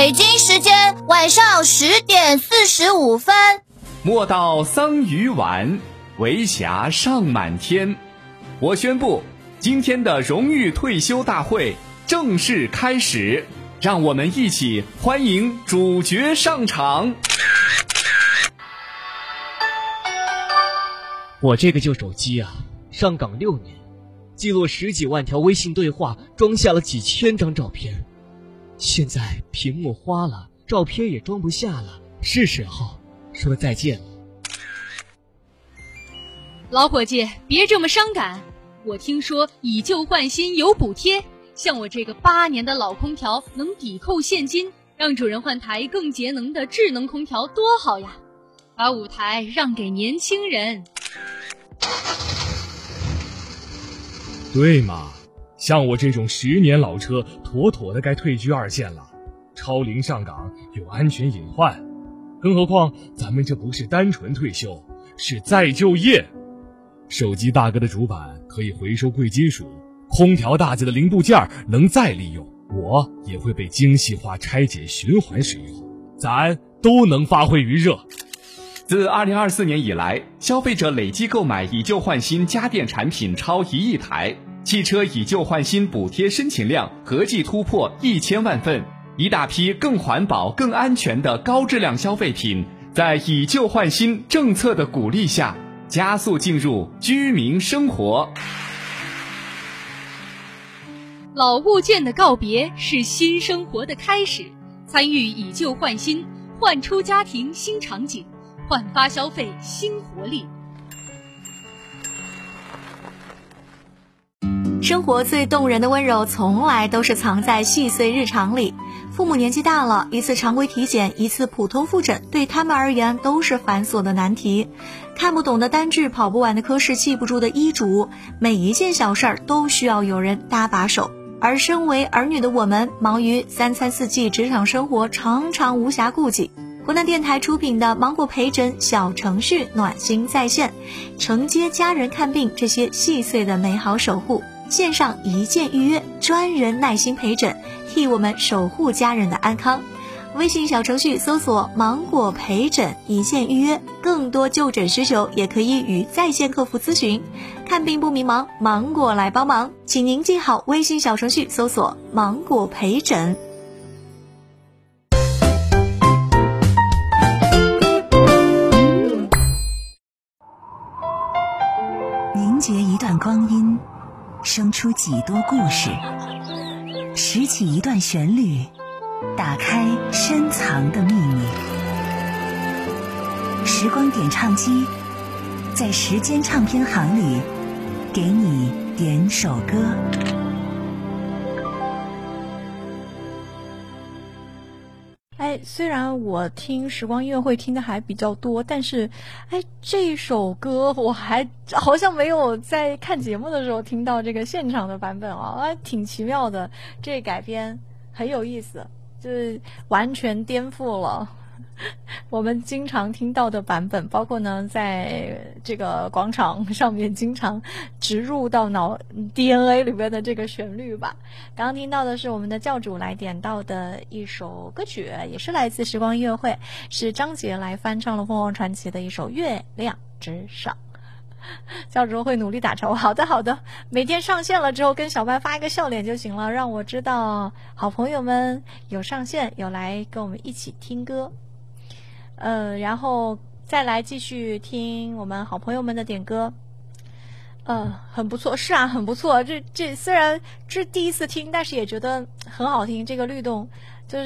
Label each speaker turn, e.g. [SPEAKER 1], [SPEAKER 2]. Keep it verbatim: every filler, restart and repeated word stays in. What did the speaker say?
[SPEAKER 1] 北京时间晚上十点四十五分。
[SPEAKER 2] 莫道桑榆晚，为霞尚满天。我宣布，今天的荣誉退休大会正式开始，让我们一起欢迎主角上场。
[SPEAKER 3] 我这个旧手机啊，上岗六年，记录十几万条微信对话，装下了几千张照片。现在屏幕花了，照片也装不下了，是时候说再见了。
[SPEAKER 4] 老伙计，别这么伤感。我听说以旧换新有补贴，像我这个八年的老空调能抵扣现金，让主人换台更节能的智能空调多好呀！把舞台让给年轻人。
[SPEAKER 5] 对嘛，像我这种十年老车，妥妥的该退居二线了。超龄上岗有安全隐患，更何况咱们这不是单纯退休，是再就业。手机大哥的主板可以回收贵金属，空调大姐的零部件能再利用，我也会被精细化拆解循环使用，咱都能发挥余热。
[SPEAKER 2] 自二零二四年以来，消费者累计购买以旧换新家电产品超一亿台，汽车以旧换新补贴申请量合计突破一千万份，一大批更环保、更安全的高质量消费品，在以旧换新政策的鼓励下，加速进入居民生活。
[SPEAKER 4] 老物件的告别是新生活的开始，参与以旧换新，焕出家庭新场景，焕发消费新活力。
[SPEAKER 6] 生活最动人的温柔从来都是藏在细碎日常里。父母年纪大了，一次常规体检，一次普通复诊，对他们而言都是繁琐的难题。看不懂的单据，跑不完的科室，记不住的医嘱，每一件小事儿都需要有人搭把手。而身为儿女的我们，忙于三餐四季职场生活，常常无暇顾及。湖南电台出品的芒果陪诊小程序暖心在线，承接家人看病这些细碎的美好守护，线上一键预约，专人耐心陪诊，替我们守护家人的安康。微信小程序搜索芒果陪诊一键预约，更多就诊需求也可以与在线客服咨询。看病不迷茫，芒果来帮忙，请您记好微信小程序搜索芒果陪诊。
[SPEAKER 7] 凝结一段光阴，生出几多故事，拾起一段旋律，打开深藏的秘密。时光点唱机，在时间唱片行里，给你点首歌。
[SPEAKER 8] 哎，虽然我听时光音乐会听的还比较多，但是哎，这首歌我还好像没有在看节目的时候听到这个现场的版本啊，还挺奇妙的。这改编很有意思，就是完全颠覆了我们经常听到的版本，包括呢在这个广场上面经常植入到脑 D N A 里边的这个旋律吧。刚刚听到的是我们的教主来点到的一首歌曲，也是来自时光音乐会，是张杰来翻唱了凤凰传奇的一首《月亮之上》。教主会努力打招呼。好的好的，每天上线了之后跟小班发一个笑脸就行了，让我知道好朋友们有上线，有来跟我们一起听歌。呃，然后再来继续听我们好朋友们的点歌。呃，很不错，是啊，很不错。这这虽然是第一次听，但是也觉得很好听。这个律动